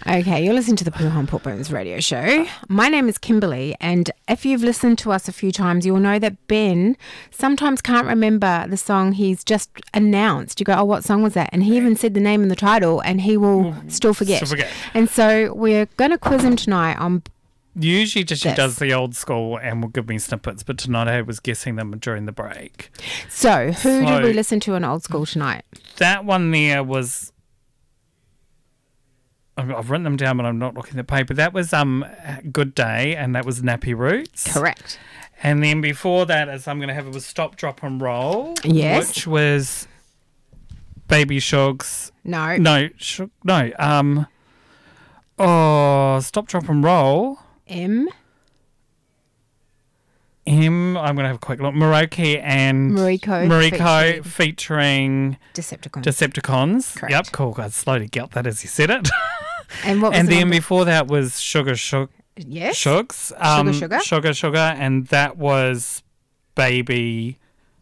Okay, you're listening to the Pooh on Port Bones radio show. My name is Kimberly, and if you've listened to us a few times, you'll know that Ben sometimes can't remember the song he's just announced. You go, oh, what song was that? And he even said the name and the title, and he will still forget. And so we're going to quiz him tonight on Usually she does the old school and will give me snippets, but tonight I was guessing them during the break. So who did we listen to in old school tonight? That one there was... I've written them down, but I'm not looking at the paper. That was Good Day, and that was Nappy Roots. Correct. And then before that, as I'm going to have it, was Stop, Drop and Roll. Yes. Which was Baby Shugs. No. No. Stop, Drop and Roll. M. I'm going to have a quick look. Mariko featuring Decepticons. Correct. Yep, cool. I slowly got that as you said it. And what was and then before that was Sugar. Yes. Shugs. Sugar. And that was Baby.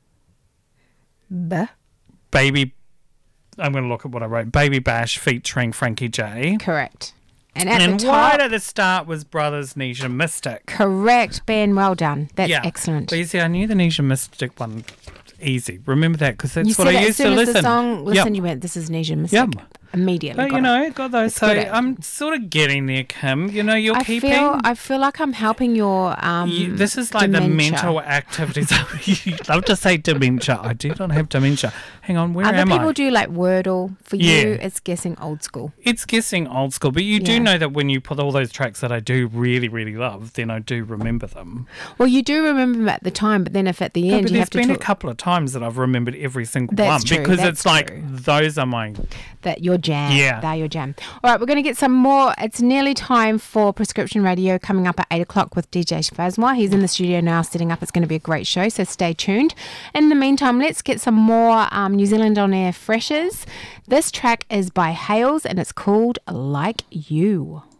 Baby. I'm going to look at what I wrote. Baby Bash featuring Frankie J. Correct. And right at the start was Brothers Nisha Mystic. Correct, Ben. Well done. That's excellent. But you see, I knew the Nisha Mystic one easy. Remember that because that's what I used to listen. As the song, you went, this is Nisha Mystic. Yep. Immediately. But got those. So I'm sort of getting there, Kim. You're keeping. I feel like I'm helping your this is like dementia. the mental activities. You love to say dementia. I do not have dementia. Hang on, where am I? Other people do like Wordle. For you, it's guessing old school. It's guessing old school. But you do know that when you put all those tracks that I do really, really love, then I do remember them. Well, you do remember them at the time, but then if at the end you have to... There's been a couple of times that I've remembered every single one. Because it's like, those are my... That your jam. Yeah. They're your jam. All right, we're going to get some more. It's nearly time for Prescription Radio coming up at 8 o'clock with DJ Shafazma. He's in the studio now setting up. It's going to be a great show, so stay tuned. In the meantime, let's get some more New Zealand On Air freshers. This track is by Hales and it's called Like You.